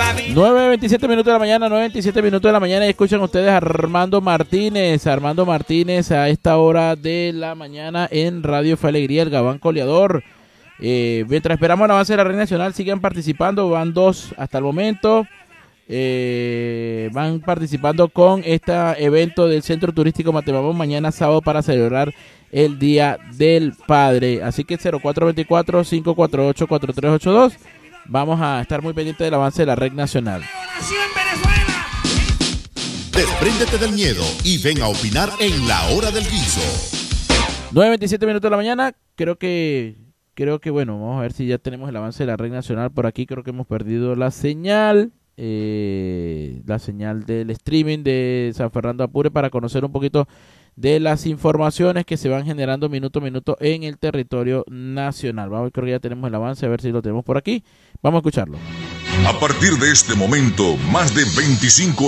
9:27 minutos de la mañana, 9:27 minutos de la mañana, y escuchan ustedes a Armando Martínez a esta hora de la mañana en Radio Fe Alegría, el Gabán Coleador. Mientras esperamos el avance de la red nacional, sigan participando, van 2 hasta el momento. Van participando con este evento del Centro Turístico Matemamón mañana sábado para celebrar el Día del Padre. Así que 0424-548-4382. Vamos a estar muy pendientes del avance de la red nacional. Despréndete del miedo y ven a opinar en La Hora del Guiso. 9:27 minutos de la mañana. Creo que bueno, vamos a ver si ya tenemos el avance de la red nacional por aquí. Creo que hemos perdido la señal del streaming de San Fernando Apure para conocer un poquito de las informaciones que se van generando minuto a minuto en el territorio nacional. Vamos a ver, creo que ya tenemos el avance, a ver si lo tenemos por aquí. Vamos a escucharlo. A partir de este momento, más de 25